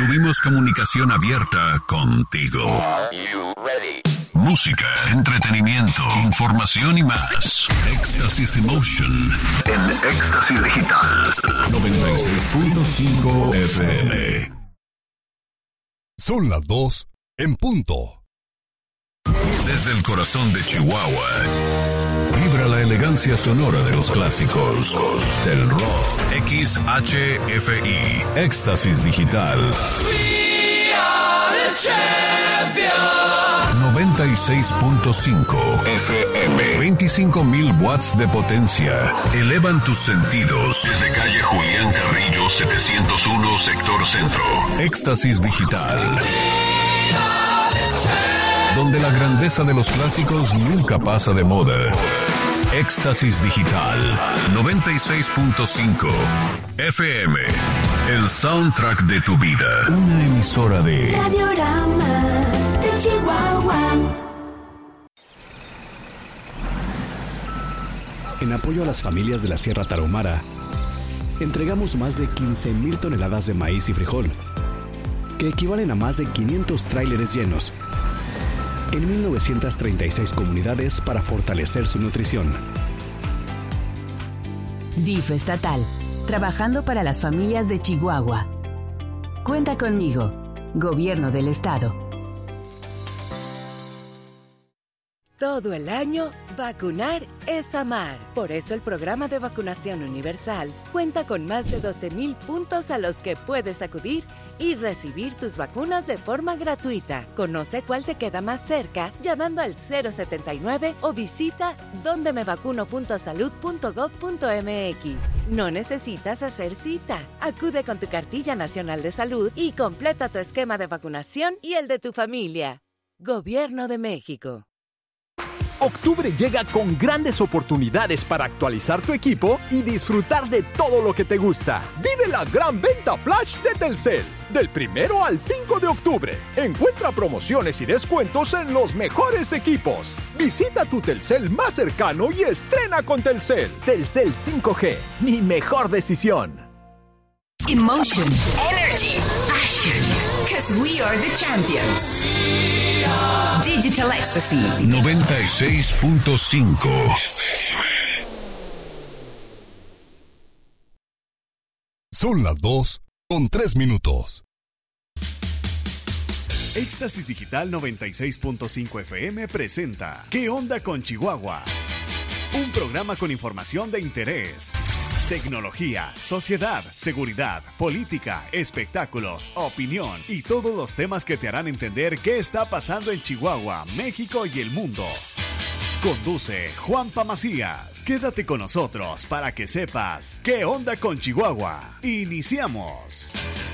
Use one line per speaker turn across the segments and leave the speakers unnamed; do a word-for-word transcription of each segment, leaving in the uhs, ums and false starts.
Mantuvimos comunicación abierta contigo. Música, entretenimiento, información y más. Éxtasis Emotion en Éxtasis Digital noventa y seis punto cinco F M.
Son las dos en punto.
Desde el corazón de Chihuahua vibra la elegancia sonora de los clásicos del rock. X H F I, Éxtasis Digital. We are the champions. noventa y seis punto cinco F M. veinticinco mil watts de potencia. Elevan tus sentidos. Desde calle Julián Carrillo setecientos uno, sector centro. Éxtasis Digital. Donde la grandeza de los clásicos nunca pasa de moda. Éxtasis Digital noventa y seis punto cinco F M. El soundtrack de tu vida. Una emisora de Radiorama de Chihuahua.
En apoyo a las familias de la Sierra Tarahumara, entregamos más de quince mil toneladas de maíz y frijol, que equivalen a más de quinientos tráileres llenos, en mil novecientas treinta y seis comunidades para fortalecer su nutrición.
D I F estatal, trabajando para las familias de Chihuahua. Cuenta conmigo, Gobierno del Estado.
Todo el año, vacunar es amar. Por eso el programa de vacunación universal cuenta con más de doce mil puntos a los que puedes acudir y recibir tus vacunas de forma gratuita. Conoce cuál te queda más cerca llamando al cero setenta y nueve o visita donde me vacuno punto salud punto gob punto m x. No necesitas hacer cita. Acude con tu cartilla nacional de salud y completa tu esquema de vacunación y el de tu familia. Gobierno de México.
Octubre llega con grandes oportunidades para actualizar tu equipo y disfrutar de todo lo que te gusta. Vive la gran venta flash de Telcel. Del primero al cinco de octubre. Encuentra promociones y descuentos en los mejores equipos. Visita tu Telcel más cercano y estrena con Telcel. Telcel cinco G, mi mejor decisión.
Emotion, energy, passion, because we are the champions. Digital Ecstasy
noventa y seis punto cinco.
Son las dos con tres minutos.
Éxtasis Digital noventa y seis punto cinco F M presenta ¿Qué onda con Chihuahua? Un programa con información de interés. Tecnología, sociedad, seguridad, política, espectáculos, opinión y todos los temas que te harán entender qué está pasando en Chihuahua, México y el mundo. Conduce Juanpa Macías. Quédate con nosotros para que sepas qué onda con Chihuahua. Iniciamos.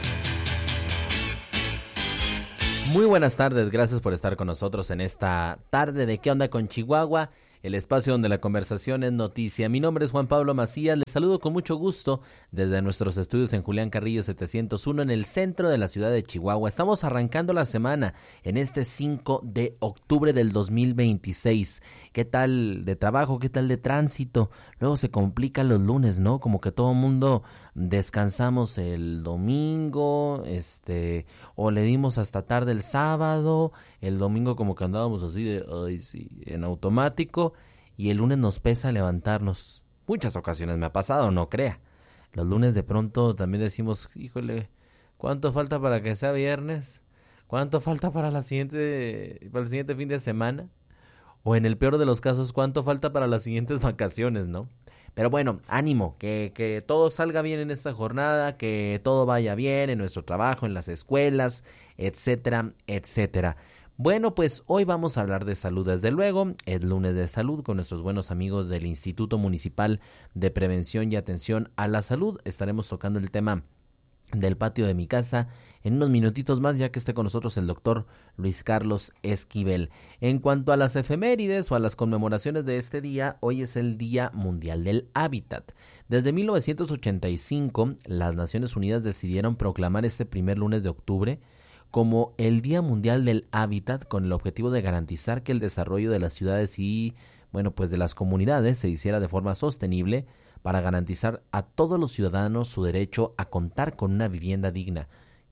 Muy buenas tardes, gracias por estar con nosotros en esta tarde de ¿Qué onda con Chihuahua? El espacio donde la conversación es noticia. Mi nombre es Juan Pablo Macías, les saludo con mucho gusto desde nuestros estudios en Julián Carrillo setecientos uno en el centro de la ciudad de Chihuahua. Estamos arrancando la semana en este cinco de octubre del dos mil veintiséis. ¿Qué tal de trabajo? ¿Qué tal de tránsito? Luego se complican los lunes, ¿no? Como que todo el mundo descansamos el domingo, este, o le dimos hasta tarde el sábado, el domingo como que andábamos así de, ay sí, en automático, y el lunes nos pesa levantarnos. Muchas ocasiones me ha pasado, no crea. Los lunes de pronto también decimos, híjole, ¿cuánto falta para que sea viernes? ¿Cuánto falta para la siguiente, para el siguiente fin de semana? O en el peor de los casos, ¿cuánto falta para las siguientes vacaciones, no? Pero bueno, ánimo, que, que todo salga bien en esta jornada, que todo vaya bien en nuestro trabajo, en las escuelas, etcétera, etcétera. Bueno, pues hoy vamos a hablar de salud, desde luego, es lunes de salud con nuestros buenos amigos del Instituto Municipal de Prevención y Atención a la Salud. Estaremos tocando el tema del patio de mi casa en unos minutitos más, ya que esté con nosotros el doctor Luis Carlos Esquivel. En cuanto a las efemérides o a las conmemoraciones de este día, hoy es el Día Mundial del Hábitat. Desde mil novecientos ochenta y cinco, las Naciones Unidas decidieron proclamar este primer lunes de octubre como el Día Mundial del Hábitat, con el objetivo de garantizar que el desarrollo de las ciudades y, bueno, pues de las comunidades se hiciera de forma sostenible para garantizar a todos los ciudadanos su derecho a contar con una vivienda digna,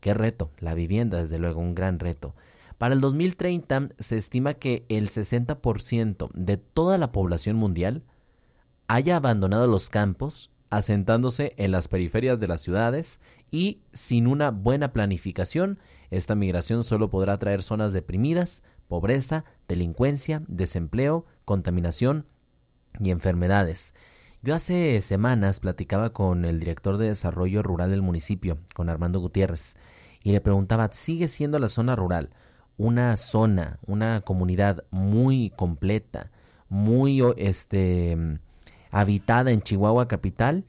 Qué reto, la vivienda desde luego, un gran reto. Para el dos mil treinta se estima que el sesenta por ciento de toda la población mundial haya abandonado los campos, asentándose en las periferias de las ciudades, y sin una buena planificación, esta migración solo podrá traer zonas deprimidas, pobreza, delincuencia, desempleo, contaminación y enfermedades. Yo hace semanas platicaba con el director de desarrollo rural del municipio, con Armando Gutiérrez, y le preguntaba, ¿sigue siendo la zona rural una zona, una comunidad muy completa, muy este habitada en Chihuahua capital?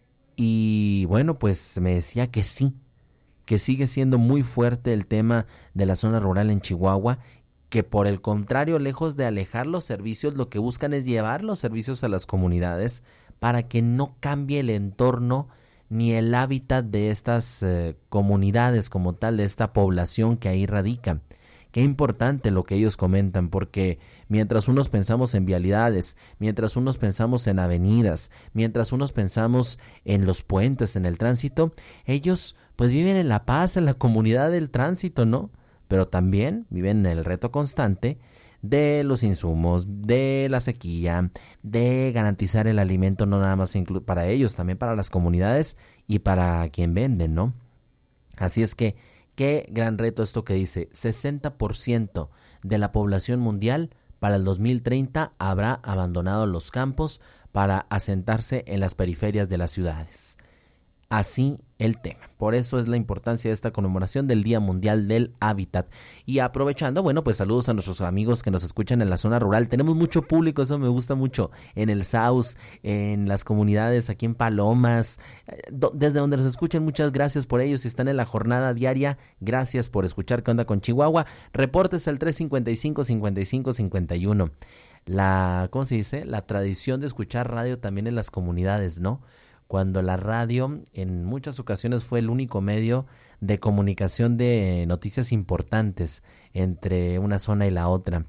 Y bueno, pues me decía que sí, que sigue siendo muy fuerte el tema de la zona rural en Chihuahua, que por el contrario, lejos de alejar los servicios, lo que buscan es llevar los servicios a las comunidades para que no cambie el entorno ni el hábitat de estas eh, comunidades como tal, de esta población que ahí radica. Qué importante lo que ellos comentan, porque mientras unos pensamos en vialidades, mientras unos pensamos en avenidas, mientras unos pensamos en los puentes, en el tránsito, ellos pues viven en la paz, en la comunidad del tránsito, ¿no? Pero también viven en el reto constante de los insumos, de la sequía, de garantizar el alimento no nada más inclu- para ellos, también para las comunidades y para quien vende, ¿no? Así es que qué gran reto esto que dice, sesenta por ciento de la población mundial para el dos mil treinta habrá abandonado los campos para asentarse en las periferias de las ciudades. Así el tema. Por eso es la importancia de esta conmemoración del Día Mundial del Hábitat. Y aprovechando, bueno, pues saludos a nuestros amigos que nos escuchan en la zona rural. Tenemos mucho público, eso me gusta mucho, en el Saus, en las comunidades, aquí en Palomas, desde donde nos escuchen, muchas gracias por ellos. Si están en la jornada diaria, gracias por escuchar ¿Qué onda con Chihuahua? Reportes al tres cincuenta y cinco, cincuenta y cinco, cincuenta y uno. La, ¿cómo se dice? La tradición de escuchar radio también en las comunidades, ¿no? Cuando la radio en muchas ocasiones fue el único medio de comunicación de noticias importantes entre una zona y la otra.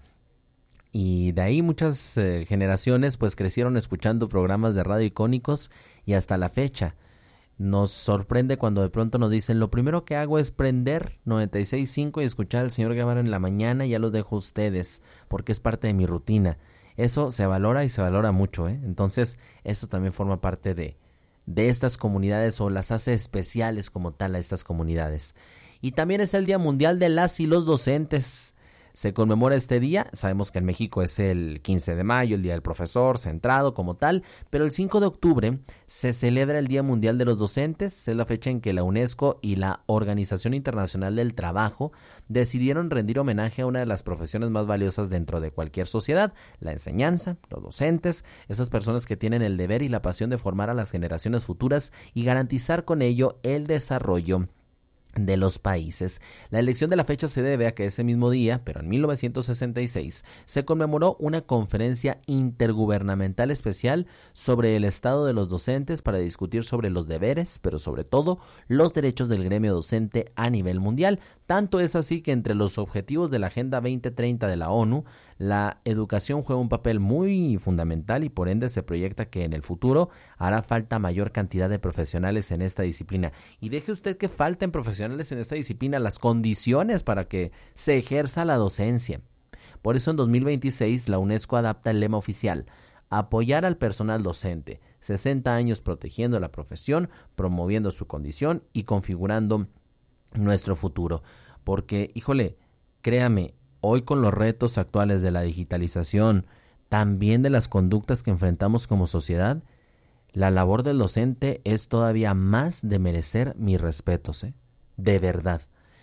Y de ahí muchas eh, generaciones pues crecieron escuchando programas de radio icónicos y hasta la fecha. Nos sorprende cuando de pronto nos dicen, lo primero que hago es prender noventa y seis punto cinco y escuchar al señor Guevara en la mañana y ya los dejo a ustedes porque es parte de mi rutina. Eso se valora y se valora mucho, ¿eh? Entonces, esto también forma parte de... de estas comunidades o las hace especiales como tal a estas comunidades. Y también es el Día Mundial de las y los Docentes. Se conmemora este día, sabemos que en México es el quince de mayo, el Día del Profesor, centrado como tal, pero el cinco de octubre se celebra el Día Mundial de los Docentes, es la fecha en que la UNESCO y la Organización Internacional del Trabajo decidieron rendir homenaje a una de las profesiones más valiosas dentro de cualquier sociedad, la enseñanza, los docentes, esas personas que tienen el deber y la pasión de formar a las generaciones futuras y garantizar con ello el desarrollo de los países. La elección de la fecha se debe a que ese mismo día, pero en mil novecientos sesenta y seis, se conmemoró una conferencia intergubernamental especial sobre el estado de los docentes para discutir sobre los deberes, pero sobre todo los derechos del gremio docente a nivel mundial. Tanto es así que entre los objetivos de la Agenda veinte treinta de la ONU, la educación juega un papel muy fundamental y por ende se proyecta que en el futuro hará falta mayor cantidad de profesionales en esta disciplina. Y deje usted que falten profesionales en esta disciplina, las condiciones para que se ejerza la docencia. Por eso en dos mil veintiséis la UNESCO adapta el lema oficial: apoyar al personal docente, sesenta años protegiendo la profesión, promoviendo su condición y configurando nuestro futuro. Porque, híjole, créame, hoy con los retos actuales de la digitalización, también de las conductas que enfrentamos como sociedad, la labor del docente es todavía más de merecer mis respetos, ¿eh? De verdad.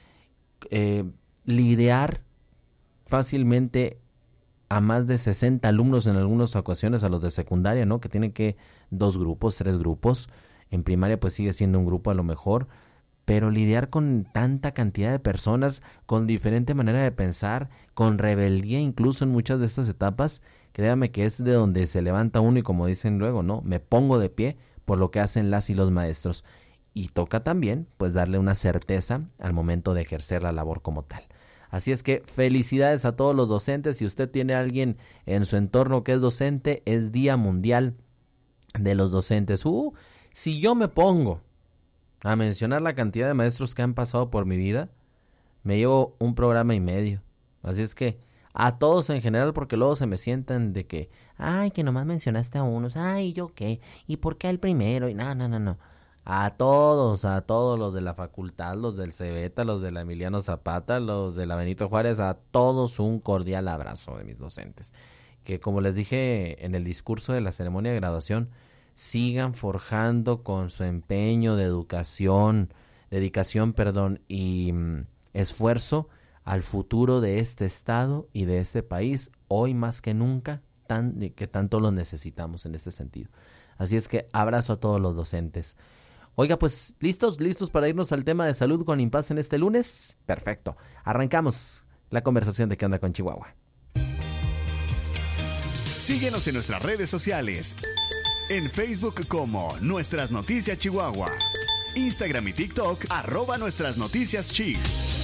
Eh, lidiar fácilmente a más de sesenta alumnos en algunas ocasiones, a los de secundaria, ¿no? Que tienen que dos grupos, tres grupos. En primaria pues sigue siendo un grupo a lo mejor, pero lidiar con tanta cantidad de personas, con diferente manera de pensar, con rebeldía incluso en muchas de estas etapas, créame que es de donde se levanta uno y como dicen luego, ¿no? Me pongo de pie por lo que hacen las y los maestros. Y toca también, pues, darle una certeza al momento de ejercer la labor como tal. Así es que felicidades a todos los docentes. Si usted tiene a alguien en su entorno que es docente, es Día Mundial de los Docentes. Uh, si yo me pongo a mencionar la cantidad de maestros que han pasado por mi vida, me llevo un programa y medio. Así es que a todos en general, porque luego se me sientan de que, ay, que nomás mencionaste a unos, ay, ¿yo qué? ¿Y por qué el primero? Y no, no, no, no. A todos, a todos los de la facultad, los del Cebeta, los de la Emiliano Zapata, los de la Benito Juárez, a todos un cordial abrazo de mis docentes. Que como les dije en el discurso de la ceremonia de graduación, sigan forjando con su empeño de educación, dedicación, perdón, y mm, esfuerzo al futuro de este estado y de este país, hoy más que nunca, tan, que tanto lo necesitamos en este sentido. Así es que abrazo a todos los docentes. Oiga, pues, ¿listos? ¿Listos para irnos al tema de salud con Impas en este lunes? Perfecto. Arrancamos la conversación de ¿Qué onda con Chihuahua?
Síguenos en nuestras redes sociales. En Facebook como Nuestras Noticias Chihuahua. Instagram y TikTok, arroba Nuestras Noticias Chi.